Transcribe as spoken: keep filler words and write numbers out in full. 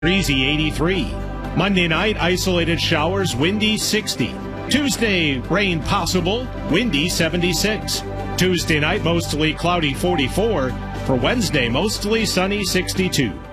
Breezy eighty-three. Monday night, isolated showers, windy sixty. Tuesday, rain possible, windy seventy-six. Tuesday night, mostly cloudy forty-four. For Wednesday, mostly sunny sixty-two.